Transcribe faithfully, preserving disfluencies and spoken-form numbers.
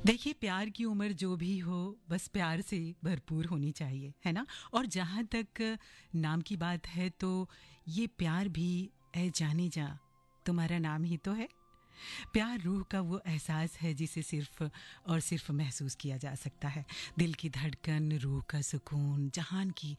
देखिए, प्यार की उम्र जो भी हो बस प्यार से भरपूर होनी चाहिए, है ना? और जहाँ तक नाम की बात है तो ये प्यार भी ए जाने जा तुम्हारा नाम ही तो है। प्यार रूह का वो एहसास है जिसे सिर्फ और सिर्फ महसूस किया जा सकता है। दिल की धड़कन, रूह का सुकून, जहान की